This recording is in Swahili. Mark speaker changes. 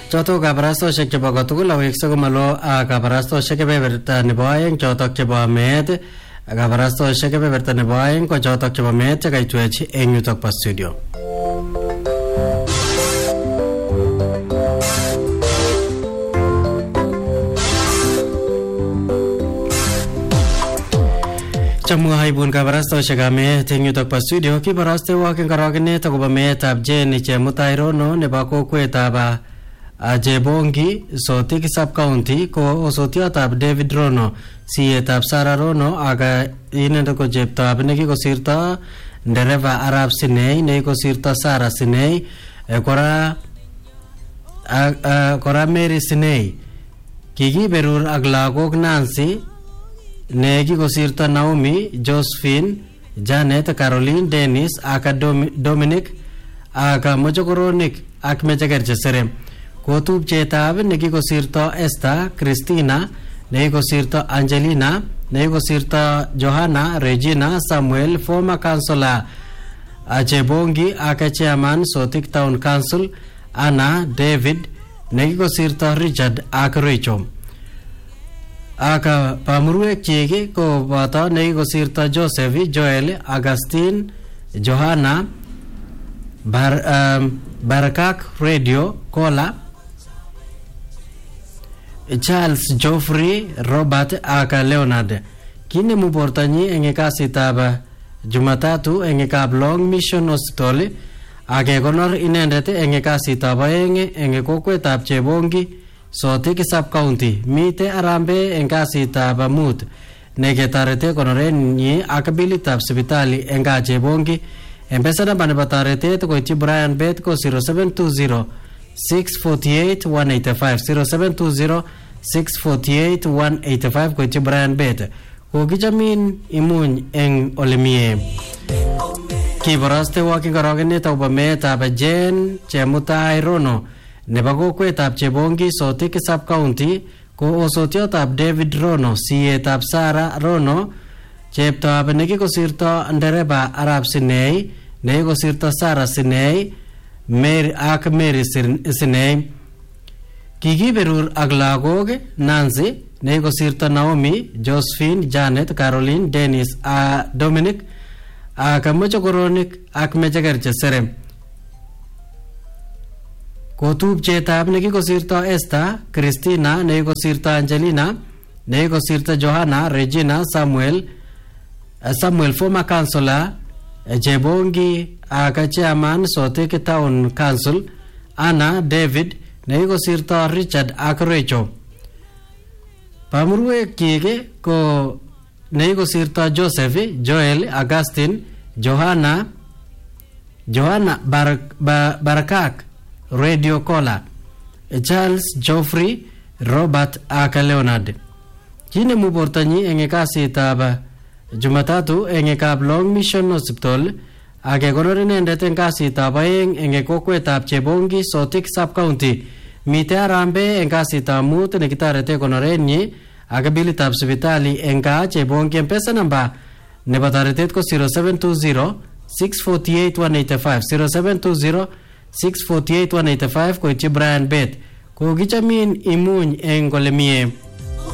Speaker 1: Choto kabarastoshek chebo kotugul awekse komalo kabarastoshek kebeberta nebo aeng chotok chebo met kabarastoshek kebeberta nebo aeng ko chotok chebo met chekaitwech eng yutok pa studio. Chamwa haibun kabarastoshek amet eng yutok pa studio kibaraste waking karagenet akobo meetab Jane Chemutai Rono nebo kokwetab Chebongi Sotik sub-county ko osotiotab David Rono siyetab Sarah Rono aga inendet ko cheptab nekikosirto ndereva Arab Sinei nekikosirto Sarah Sinei kora Mary Sinei kikiberur ak lagok Nancy nekikosirto Naomi Josephine Janet Caroline Dennis aka Dominic aka mochokoronik ak mecheker cheserem kotupchetab nekikosirto Esther Christina nekikosirto Angelina nekikosirto Johanna Regina Samuel former councillor Chebongi aka chairman Sotik Town Council Anna David nekikosirto Richard ak Rachel aka pamuruek chiki ko boto nekikosirto Joseph Joel Augustine Johanna Barakak Radio Kola Charles Geoffrey Robert aka Leonard kinemu bortanyi eng kasitab Jumatatu eng Kablong Mission Hospital ake konor inendet eng kasitab aeng eng kokwetab Chebongi Sotik sub-county mite arambe eng kasitab mut neketarete konorenyi ak bilitab sipitali eng Chebongi mpesa namba nebo taretet koityi Brian Bet ko 0720 648 185 0720 648 185 koityi Brian Bet kokichamin imuny eng olemie kibaraste waking karagenet akobo meetab Jane Chemutai Rono nebo kokwetab Chebongi Sotik sub-county ko osotiotab David Rono siyetab Sarah Rono cheptab nekikosirto ndereba Arab Sinei nekikosirto Sarah Sinei Mary ak Mary Sinei kikiberur ak lagok Nancy nekikosirto Naomi Josephine Janet Caroline Dennis Dominic ak mochokoronik ak mecheker cheserem kotupchetab nekikosirto Esther Christina nekikosirto Angelina nekikosirto Johanna Regina Samuel former councillor Chebongi aka chairman Sotik Town Council Anna David nekikosirto Richard ak Rachel pamuruek chiki ko nekikosirto Joseph Joel Augustine Johanna Barakak Radio Kola Charles Geoffrey Robert aka Leonard kinemu bortanyi eng kasitab Jumatatu eng Kablong Mission Hospital ake konor inendet eng kasitab aeng eng kokwetab Chebongi Sotik sub-county mite arambe eng kasitab mut nekitarete konorenyi ak bilitab sipitali eng Chebongi mpesa namba nebo taretet ko 0720 648 185 0720 648 185 koityi Brian Bet kokichamin imuny eng olemie